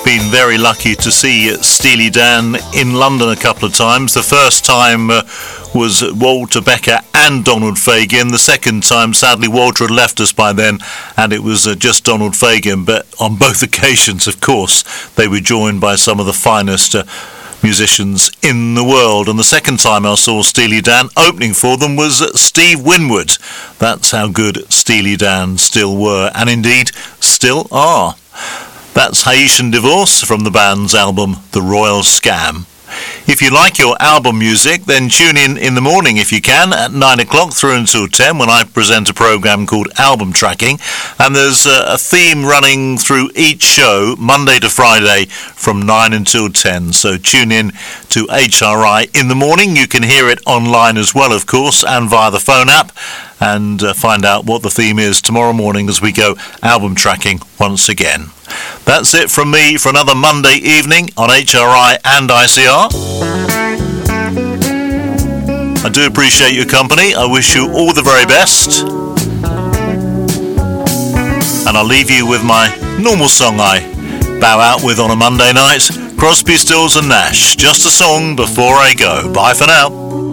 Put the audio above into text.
been very lucky to see Steely Dan in London a couple of times. The first time was Walter Becker and Donald Fagen. The second time, sadly, Walter had left us by then, and it was just Donald Fagen. But on both occasions, of course, they were joined by some of the finest musicians in the world. And the second time I saw Steely Dan, opening for them was Steve Winwood. That's how good Steely Dan still were, and indeed still are. That's Haitian Divorce from the band's album The Royal Scam. If you like your album music, then tune in the morning if you can at 9 o'clock through until 10 when I present a programme called Album Tracking, and there's a theme running through each show Monday to Friday from 9 until 10, so tune in to HRI in the morning. You can hear it online as well, of course, and via the phone app, and find out what the theme is tomorrow morning as we go album tracking once again. That's it from me for another Monday evening on HRI and ICR. I do appreciate your company. I wish you all the very best. And I'll leave you with my normal song I bow out with on a Monday night, Crosby, Stills and Nash. Just a song before I go. Bye for now.